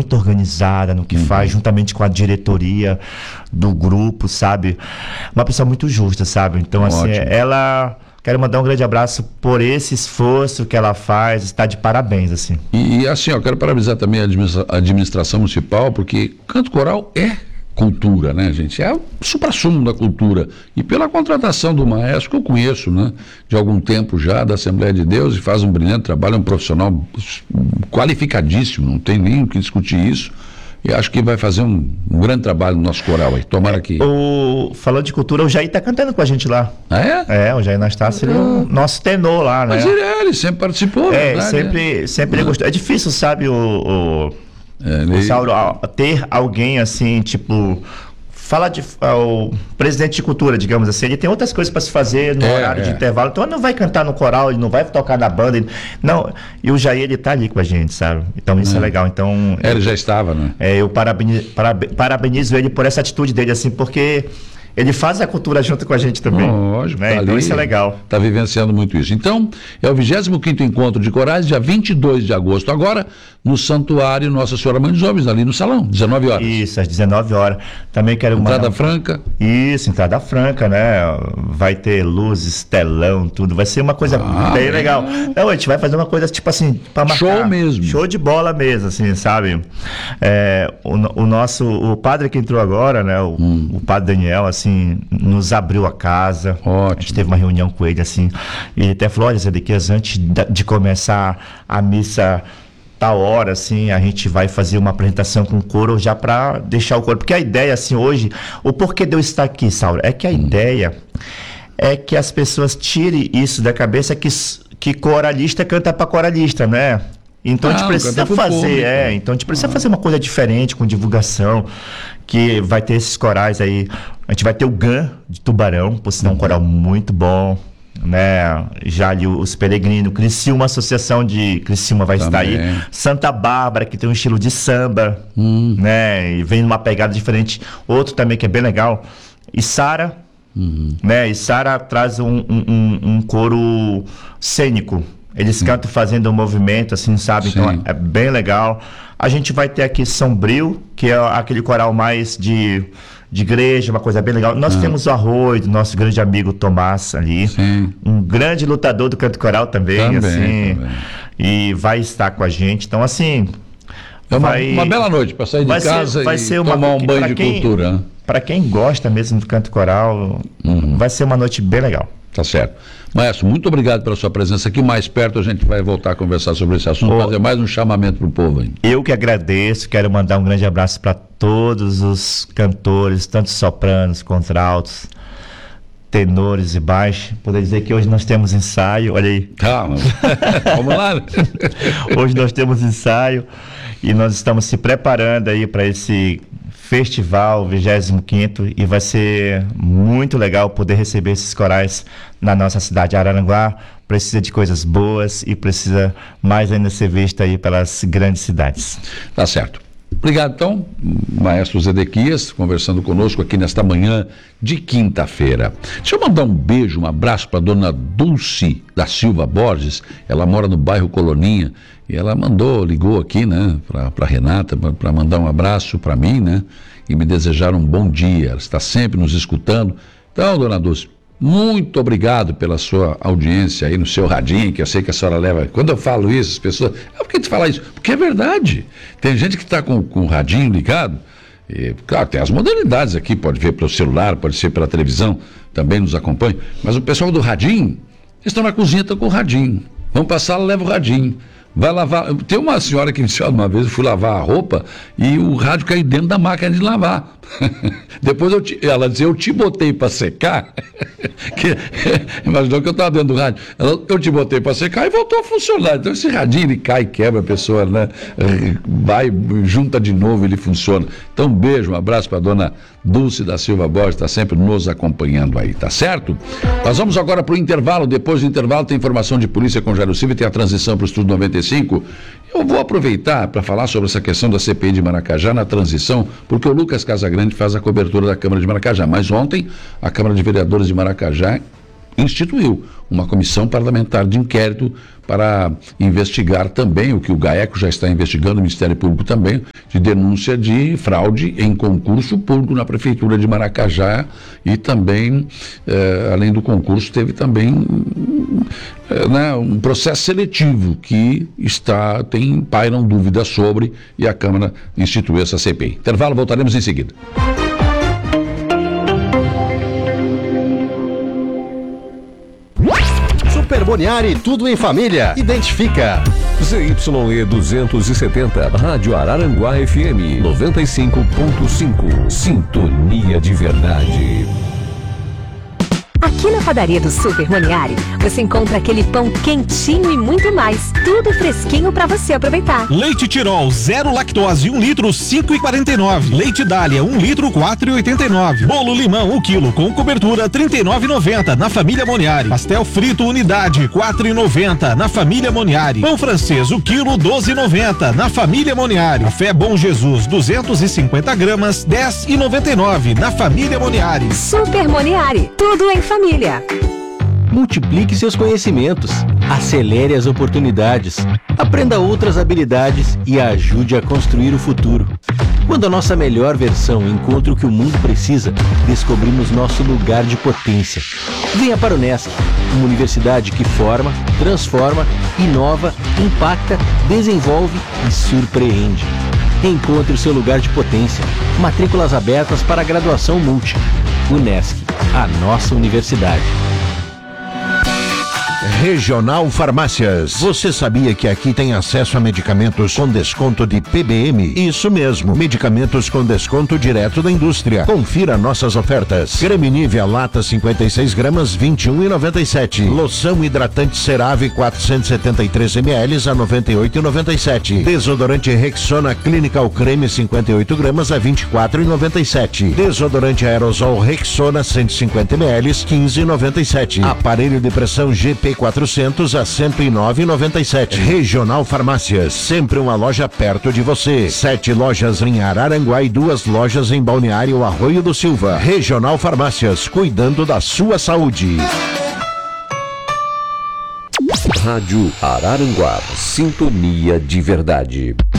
muito organizada no que faz, juntamente com a diretoria do grupo, sabe? Uma pessoa muito justa, sabe? Então, assim, ela... Quero mandar um grande abraço por esse esforço que ela faz, está de parabéns, assim. E assim, quero parabenizar também a administração municipal, porque canto coral é cultura, né, gente? É o suprassumo da cultura. E pela contratação do maestro, que eu conheço, né, de algum tempo já, da Assembleia de Deus, e faz um brilhante trabalho, é um profissional qualificadíssimo, não tem nem o que discutir isso. E acho que vai fazer um grande trabalho no nosso coral aí. Tomara que... Falando de cultura, o Jair tá cantando com a gente lá. Ah, é? O Jair Anastácio, ele é o nosso tenor lá, né? Mas ele sempre participou, verdade, sempre ele gostou. É difícil, sabe, o Sauro, ter alguém assim, tipo... Fala o presidente de cultura, digamos assim, ele tem outras coisas para se fazer no horário de intervalo, então ele não vai cantar no coral, ele não vai tocar na banda, não, e o Jair, ele tá ali com a gente, sabe? Então isso é legal, então... Ele já estava, né? Eu parabenizo ele por essa atitude dele, assim, porque ele faz a cultura junto com a gente também. Lógico, né? Então isso é legal. Está vivenciando muito isso. Então, é o 25º Encontro de Corais, dia 22 de agosto, agora, no Santuário Nossa Senhora Mãe dos Homens, ali no salão, 19 horas. Isso, às 19 horas. Também quero Entrada franca. Isso, entrada franca, né? Vai ter luzes, telão, tudo. Vai ser uma coisa bem legal. Então, a gente vai fazer uma coisa, tipo assim, para marcar. Show mesmo. Show de bola mesmo, assim, sabe? O padre que entrou agora, né? O padre Daniel, assim, nos abriu a casa. Ótimo. A gente teve uma reunião com ele, assim, e ele até falou, olha, Zedequias, antes de começar a missa tal hora, assim, a gente vai fazer uma apresentação com o coro já para deixar o coro, porque a ideia, assim, hoje, o porquê de eu estar aqui, Sauro, é que a ideia é que as pessoas tirem isso da cabeça que coralista canta para coralista, né? Então a gente precisa fazer, então a gente precisa fazer uma coisa diferente com divulgação, que vai ter esses corais aí, a gente vai ter o GAN de Tubarão, por sinal um coral muito bom, né? Já ali os Peregrinos, Criciúma, associação de Criciúma vai estar aí, Santa Bárbara, que tem um estilo de samba, né? E vem numa pegada diferente, outro também que é bem legal, Içara, né? Içara traz um coro cênico. Eles cantam fazendo um movimento, assim, sabe? Sim. Então é bem legal. A gente vai ter aqui Sombrio, que é aquele coral mais de igreja, uma coisa bem legal. Nós temos o Arroio, do nosso grande amigo Tomás ali. Sim. Um grande lutador do canto coral também. E vai estar com a gente. Então, assim... É uma bela noite para sair de casa e tomar um banho de cultura. Para quem gosta mesmo do canto coral, vai ser uma noite bem legal. Tá certo. Maestro, muito obrigado pela sua presença aqui. Mais perto a gente vai voltar a conversar sobre esse assunto, fazer mais um chamamento para o povo aí. Eu que agradeço, quero mandar um grande abraço para todos os cantores, tanto sopranos, contraltos, tenores e baixos. Poder dizer que hoje nós temos ensaio, olha aí. Calma, vamos lá. Hoje nós temos ensaio e nós estamos se preparando aí para esse festival 25º, e vai ser muito legal poder receber esses corais na nossa cidade. Araranguá precisa de coisas boas e precisa mais ainda ser vista aí pelas grandes cidades. Tá certo. Obrigado, então, Maestro Zedequias, conversando conosco aqui nesta manhã de quinta-feira. Deixa eu mandar um beijo, um abraço para dona Dulce da Silva Borges. Ela mora no bairro Coloninha e ela ligou aqui, né, para Renata, para mandar um abraço para mim, né, e me desejar um bom dia. Ela está sempre nos escutando. Então, dona Dulce, muito obrigado pela sua audiência aí no seu radinho, que eu sei que a senhora leva. Quando eu falo isso, as pessoas... por que tu fala isso? Porque é verdade. Tem gente que está com o radinho ligado. E, claro, tem as modalidades aqui, pode ver pelo celular, pode ser pela televisão, também nos acompanha. Mas o pessoal do radinho, eles estão na cozinha, estão com o radinho. Vão para a sala, leva o radinho. Vai lavar. Tem uma senhora que uma vez eu fui lavar a roupa e o rádio caiu dentro da máquina de lavar. Depois ela disse, eu te botei para secar. Imaginou que eu estava dentro do rádio. Eu te botei para secar e voltou a funcionar. Então esse radinho ele cai, quebra a pessoa, né? Vai, junta de novo, ele funciona. Então um beijo, um abraço para a dona Dulce da Silva Borges, está sempre nos acompanhando aí, tá certo? Nós vamos agora para o intervalo. Depois do intervalo tem informação de polícia com Jairo Silva e tem a transição para o Estúdio 95. Eu vou aproveitar para falar sobre essa questão da CPI de Maracajá na transição, porque o Lucas Casagrande faz a cobertura da Câmara de Maracajá. Mas ontem a Câmara de Vereadores de Maracajá instituiu uma comissão parlamentar de inquérito para investigar também o que o GAECO já está investigando, o Ministério Público também, de denúncia de fraude em concurso público na Prefeitura de Maracajá e também, além do concurso, teve também um processo seletivo que pairam dúvidas sobre, e a Câmara instituiu essa CPI. Intervalo, voltaremos em seguida. Super Boniari, tudo em família. Identifica. ZYE 270, Rádio Araranguá FM 95.5. Sintonia de verdade. Aqui na padaria do Super Moniari, você encontra aquele pão quentinho e muito mais. Tudo fresquinho para você aproveitar. Leite Tirol, 0 lactose, 1 litro, 5,49. Leite Dália, 1 litro, 4,89. Bolo limão, 1 quilo, com cobertura, 39,90 na família Moniari. Pastel frito, unidade, 4,90 na família Moniari. Pão francês, 1 quilo, 12,90 na família Moniari. Café Bom Jesus, 250 gramas, 10,99 na família Moniari. Super Moniari, tudo em família. Multiplique seus conhecimentos, acelere as oportunidades, aprenda outras habilidades e ajude a construir o futuro. Quando a nossa melhor versão encontra o que o mundo precisa, descobrimos nosso lugar de potência. Venha para o Unesc, uma universidade que forma, transforma, inova, impacta, desenvolve e surpreende. Encontre o seu lugar de potência. Matrículas abertas para a graduação multi. Unesc, a nossa universidade. Regional Farmácias. Você sabia que aqui tem acesso a medicamentos com desconto de PBM? Isso mesmo, medicamentos com desconto direto da indústria. Confira nossas ofertas. Creme Nivea lata 56 gramas, 21,97. Loção hidratante Cerave 473 ml a 98,97. Desodorante Rexona Clinical Creme 58 gramas a 24,97. Desodorante aerosol Rexona 150 ml, 15,97. Aparelho de pressão GP 400 a 109,97. Regional Farmácias, sempre uma loja perto de você. 7 lojas em Araranguá e 2 lojas em Balneário Arroio do Silva. Regional Farmácias, cuidando da sua saúde. Rádio Araranguá, sintonia de verdade.